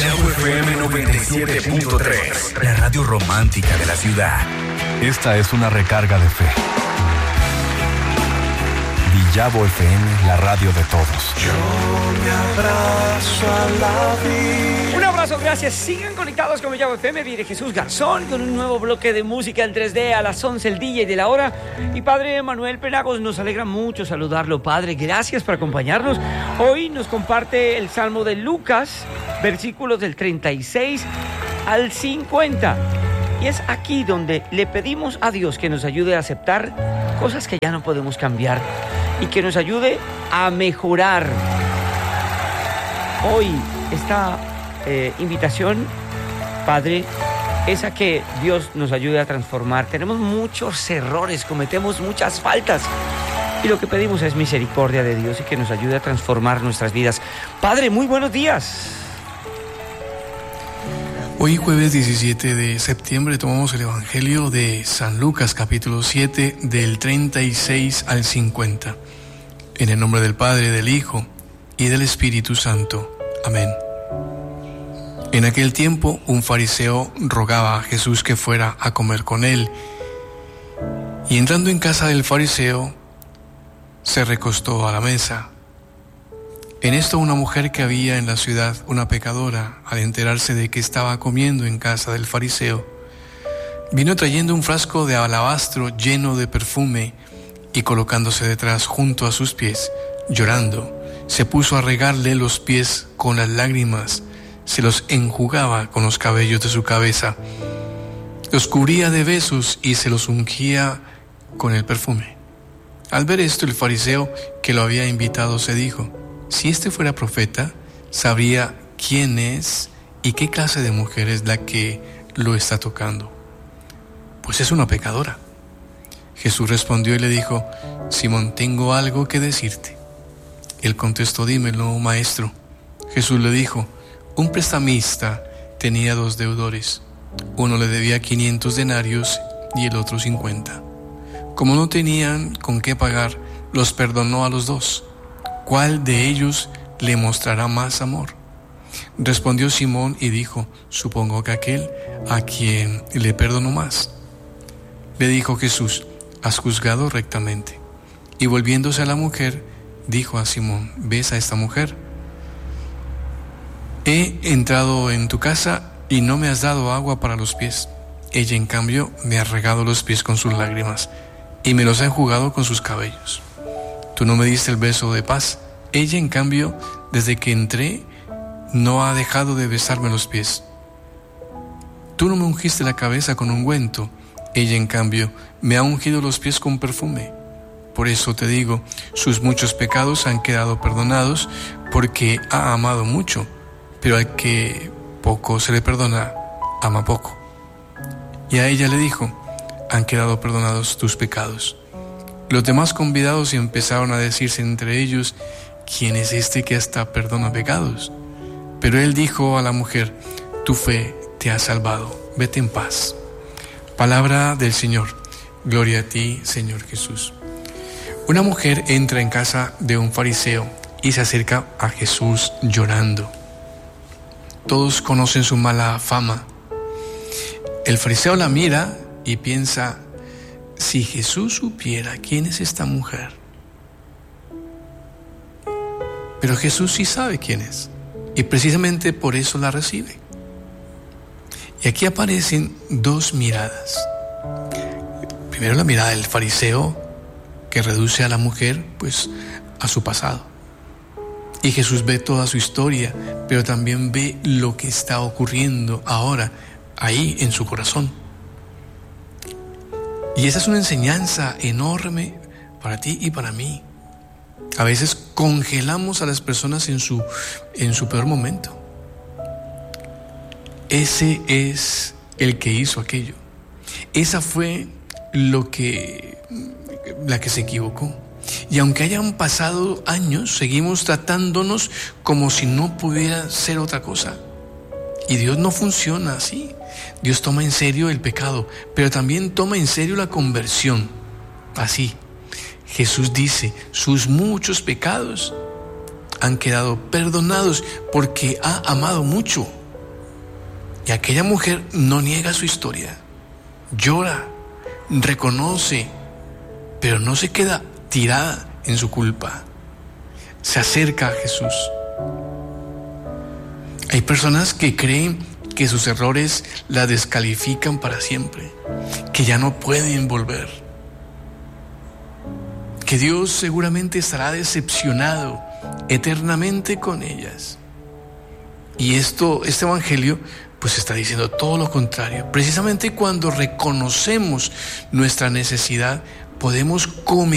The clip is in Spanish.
Guayabo FM 97.3, la radio romántica de la ciudad. Esta es una recarga de fe. Guayabo FM, la radio de todos. Yo me abrazo a la vida. Un abrazo, gracias. Sigan conectados con Guayabo FM. Viene Jesús Garzón con un nuevo bloque de música en 3D a las 11, el DJ de la hora. Y Padre Manuel Penagos, nos alegra mucho saludarlo, Padre. Gracias por acompañarnos. Hoy nos comparte el Salmo de Lucas, versículos del 36 al 50. Y es aquí donde le pedimos a Dios que nos ayude a aceptar cosas que ya no podemos cambiar y que nos ayude a mejorar. Hoy esta invitación, Padre, es a que Dios nos ayude a transformar. Tenemos muchos errores, cometemos muchas faltas y lo que pedimos es misericordia de Dios y que nos ayude a transformar nuestras vidas. Padre, muy buenos días. Hoy jueves 17 de septiembre tomamos el Evangelio de San Lucas capítulo 7 del 36 al 50. En el nombre del Padre, del Hijo y del Espíritu Santo. Amén. En aquel tiempo un fariseo rogaba a Jesús que fuera a comer con él. Y entrando en casa del fariseo, se recostó a la mesa. En esto una mujer que había en la ciudad, una pecadora, al enterarse de que estaba comiendo en casa del fariseo, vino trayendo un frasco de alabastro lleno de perfume y colocándose detrás junto a sus pies, llorando, se puso a regarle los pies con las lágrimas, se los enjugaba con los cabellos de su cabeza, los cubría de besos y se los ungía con el perfume. Al ver esto, el fariseo que lo había invitado se dijo: si este fuera profeta, sabría quién es y qué clase de mujer es la que lo está tocando, pues es una pecadora. Jesús respondió y le dijo: Simón, tengo algo que decirte. Él contestó: dímelo, maestro. Jesús le dijo: un prestamista tenía 2 deudores. Uno le debía 500 denarios y el otro 50. Como no tenían con qué pagar, los perdonó a los 2. ¿Cuál de ellos le mostrará más amor? Respondió Simón y dijo: supongo que aquel a quien le perdonó más. Le dijo Jesús: has juzgado rectamente. Y volviéndose a la mujer, dijo a Simón: ¿ves a esta mujer? He entrado en tu casa y no me has dado agua para los pies. Ella, en cambio, me ha regado los pies con sus lágrimas y me los ha enjugado con sus cabellos. Tú no me diste el beso de paz. Ella, en cambio, desde que entré, no ha dejado de besarme los pies. Tú no me ungiste la cabeza con ungüento. Ella, en cambio, me ha ungido los pies con perfume. Por eso te digo, sus muchos pecados han quedado perdonados, porque ha amado mucho. Pero al que poco se le perdona, ama poco. Y a ella le dijo: han quedado perdonados tus pecados. Los demás convidados empezaron a decirse entre ellos: ¿quién es este que hasta perdona pecados? Pero él dijo a la mujer: tu fe te ha salvado, vete en paz. Palabra del Señor. Gloria a ti, Señor Jesús. Una mujer entra en casa de un fariseo y se acerca a Jesús llorando. Todos conocen su mala fama. El fariseo la mira y piensa: si Jesús supiera quién es esta mujer. Pero Jesús sí sabe quién es, y precisamente por eso la recibe. Y aquí aparecen 2 miradas. Primero la mirada del fariseo, que reduce a la mujer pues a su pasado. Y Jesús ve toda su historia, pero también ve lo que está ocurriendo ahora, ahí en su corazón. Y esa es una enseñanza enorme para ti y para mí. A veces congelamos a las personas en su peor momento. Ese es el que hizo aquello. Esa fue la que se equivocó. Y aunque hayan pasado años, seguimos tratándonos como si no pudiera ser otra cosa. Y Dios no funciona así. Dios toma en serio el pecado, pero también toma en serio la conversión. Así, Jesús dice: sus muchos pecados han quedado perdonados porque ha amado mucho. Y aquella mujer no niega su historia, llora, reconoce, pero no se queda tirada en su culpa. Se acerca a Jesús. Hay personas que creen que sus errores la descalifican para siempre, que ya no pueden volver, que Dios seguramente estará decepcionado eternamente con ellas. Y este evangelio pues está diciendo todo lo contrario. Precisamente cuando reconocemos nuestra necesidad, podemos comenzar